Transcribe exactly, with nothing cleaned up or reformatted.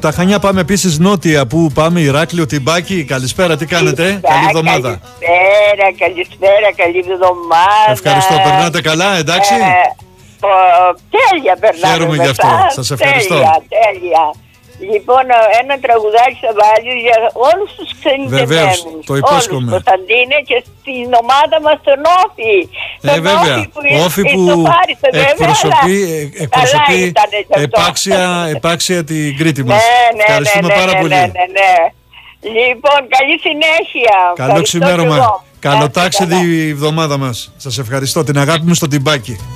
Τα Χανιά πάμε επίσης νότια. Πού πάμε? Ηράκλειο, Τιμπάκι. Καλησπέρα, τι κάνετε? Καλησπέρα, καλή εβδομάδα. Καλησπέρα, καλησπέρα, καλή εβδομάδα. Ευχαριστώ. Περνάτε καλά, εντάξει? Ε, ο, τέλεια περνάμε. Χαίρομαι γι' αυτό. Σας ευχαριστώ. Τέλεια, τέλεια. Λοιπόν, ένα τραγουδάκι θα βάλει για όλους τους ξενιτεμένους. Βεβαίως, το υπόσχομαι. Όλους, Κωνσταντίνε, και στην ομάδα μας τον Όφη. Ε, βέβαια. Ο Όφη που εκπροσωπεί, εκπροσωπεί επάξια, επάξια την Κρήτη μας. Ναι, ναι, ευχαριστούμε ναι, πάρα ναι, πολύ. ναι, ναι, ναι. Λοιπόν, καλή συνέχεια. Καλό ξημέρωμα. Καλό ταξίδι η εβδομάδα μας. Σας ευχαριστώ. Την αγάπη μου στο Τιμπάκι.